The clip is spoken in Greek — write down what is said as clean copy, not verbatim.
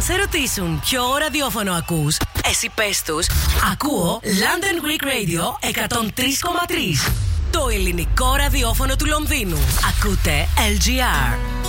σε ρωτήσουν ποιο ραδιόφωνο ακούς, εσύ πες τους, ακούω London Greek Radio 103,3. Το ελληνικό ραδιόφωνο του Λονδίνου. Ακούτε LGR.